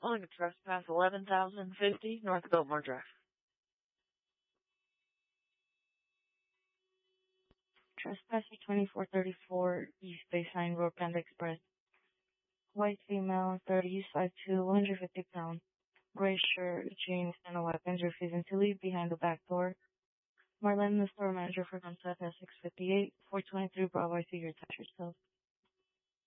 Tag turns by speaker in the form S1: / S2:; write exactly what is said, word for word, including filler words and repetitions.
S1: On to trespass eleven thousand fifty North Biltmore Drive.
S2: Trespasser twenty-four thirty-four East Bayside Road, Panda Express. White female, thirty, five two, one hundred fifty pounds. Gray shirt, jeans, and a weapons, refusing to leave behind the back door. Marlene, the store manager for Concept at six fifty-eight, four twenty-three Broadway, see your attach yourself.